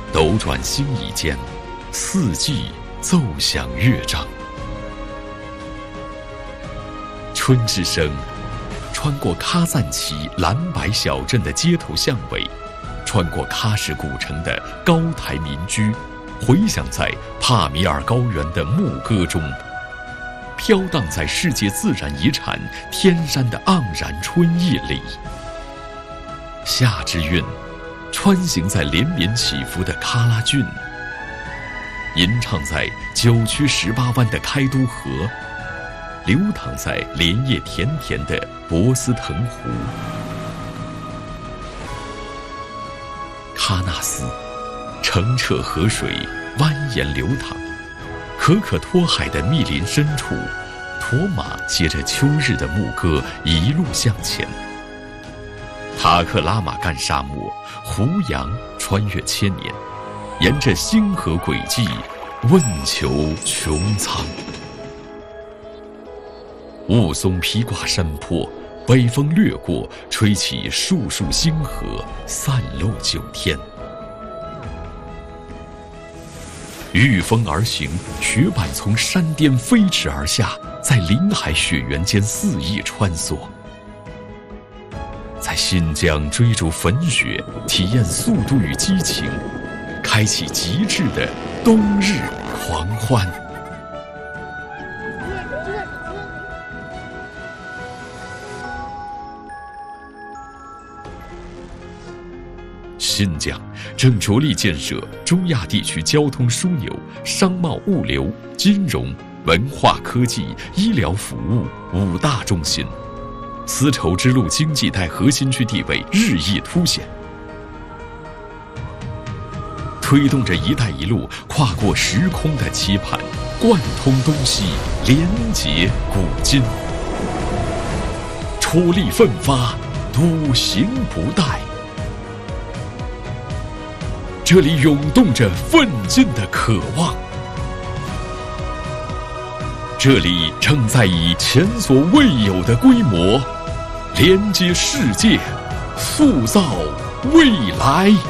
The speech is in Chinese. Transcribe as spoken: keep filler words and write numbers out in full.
斗转星移间，四季奏响乐章。春之声，穿过喀赞其蓝白小镇的街头巷尾，穿过喀什古城的高台民居，回响在帕米尔高原的牧歌中，飘荡在世界自然遗产天山的盎然春意里。夏之韵，穿行在连绵起伏的喀拉峻，吟唱在九曲十八弯的开都河，流淌在莲叶田田的博斯腾湖。喀纳斯，澄澈河水蜿蜒流淌，可可托海的密林深处，驼马携着秋日的牧歌一路向前。塔克拉玛干沙漠，胡杨穿越千年，沿着星河轨迹问求穹苍。雾凇披挂山坡，北风掠过，吹起树树星河，散落九天。御风而行，雪板从山巅飞驰而下，在林海雪原间肆意穿梭。在新疆追逐粉雪，体验速度与激情，开启极致的冬日狂欢。新疆正着力建设中亚地区交通枢纽、商贸物流、金融、文化科技、医疗服务五大中心，丝绸之路经济带核心区地位日益凸显，推动着“一带一路”跨过时空的期盼，贯通东西，连结古今。出力奋发，笃行不怠。这里涌动着奋进的渴望，这里正在以前所未有的规模连接世界，塑造未来。